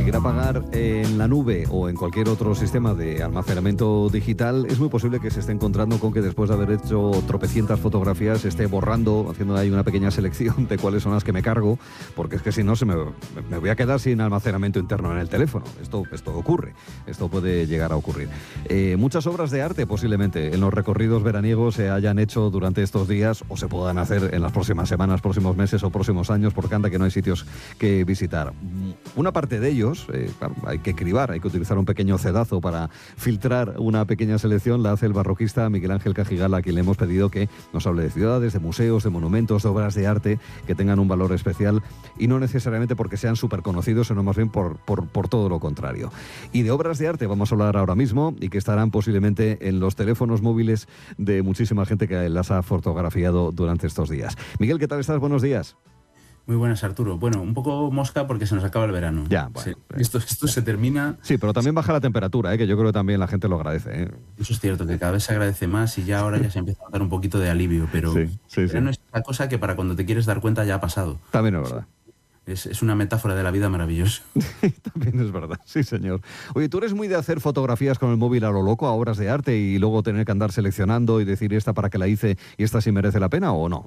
quiera pagar en la nube o en cualquier otro sistema de almacenamiento digital, es muy posible que se esté encontrando con que después de haber hecho tropecientas fotografías esté borrando, haciendo ahí una pequeña selección de cuáles son las que me cargo, porque es que si no me voy a quedar sin almacenamiento interno en el teléfono. Esto ocurre, esto puede llegar a ocurrir. Muchas obras de arte posiblemente en los recorridos veraniegos se hayan hecho durante estos días o se puedan hacer en las próximas semanas, próximos meses o próximos años, porque anda que no hay sitios que visitar. Una parte de ellos, claro, hay que cribar, hay que utilizar un pequeño cedazo para filtrar una pequeña selección, la hace el barroquista Miguel Ángel Cajigala, a quien le hemos pedido que nos hable de ciudades, de museos, de monumentos, de obras de arte que tengan un valor especial y no necesariamente porque sean súper conocidos, sino más bien por todo lo contrario. Y de obras de arte vamos a hablar ahora mismo y que estarán posiblemente en los teléfonos móviles de muchísima gente que las ha fotografiado durante estos días. Miguel, ¿qué tal estás? Buenos días. Muy buenas, Arturo. Bueno, un poco mosca porque se nos acaba el verano. Ya, bueno. Sí. Esto se termina... Sí, pero también baja la temperatura, que yo creo que también la gente lo agradece. Eso es cierto, que cada vez se agradece más y ya ahora ya se empieza a dar un poquito de alivio, pero el verano es una cosa que para cuando te quieres dar cuenta ya ha pasado. También es verdad. Es una metáfora de la vida maravillosa. También es verdad, sí señor. Oye, ¿tú eres muy de hacer fotografías con el móvil a lo loco, a obras de arte, y luego tener que andar seleccionando y decir esta para qué la hice y esta sí merece la pena o no?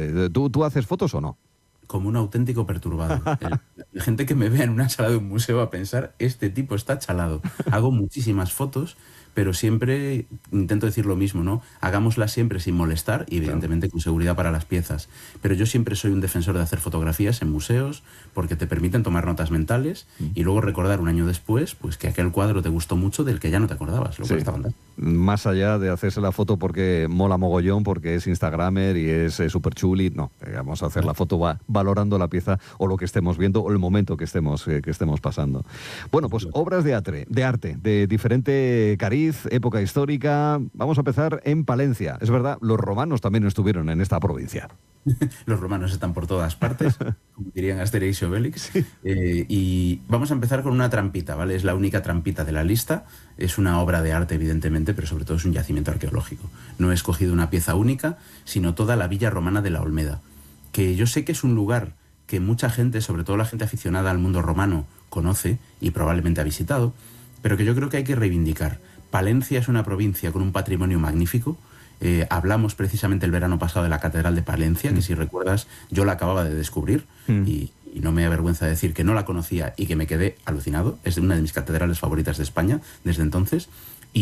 ¿Tú haces fotos o no? Como un auténtico perturbado. La gente que me vea en una sala de un museo va a pensar, este tipo está chalado. Hago muchísimas fotos, pero siempre intento decir lo mismo, ¿no? Hagámoslas siempre sin molestar y evidentemente con seguridad para las piezas. Pero yo siempre soy un defensor de hacer fotografías en museos porque te permiten tomar notas mentales y luego recordar un año después pues que aquel cuadro te gustó mucho del que ya no te acordabas, lo cual está fantástico. Más allá de hacerse la foto porque mola mogollón, porque es instagramer y es súper chuli, no, vamos a hacer la foto valorando la pieza o lo que estemos viendo o el momento que estemos pasando. Bueno, pues obras de arte de diferente cariz, época histórica. Vamos a empezar en Palencia. Es verdad, los romanos también estuvieron en esta provincia. Los romanos están por todas partes, como dirían Asterix y Obelix. Y vamos a empezar con una trampita, ¿vale? Es la única trampita de la lista. Es una obra de arte, evidentemente, pero sobre todo es un yacimiento arqueológico. No he escogido una pieza única, sino toda la villa romana de la Olmeda, que yo sé que es un lugar que mucha gente, sobre todo la gente aficionada al mundo romano, conoce y probablemente ha visitado, pero que yo creo que hay que reivindicar. Palencia es una provincia con un patrimonio magnífico. Hablamos precisamente el verano pasado de la Catedral de Palencia, que si recuerdas yo la acababa de descubrir y no me avergüenza decir que no la conocía y que me quedé alucinado. Es una de mis catedrales favoritas de España desde entonces.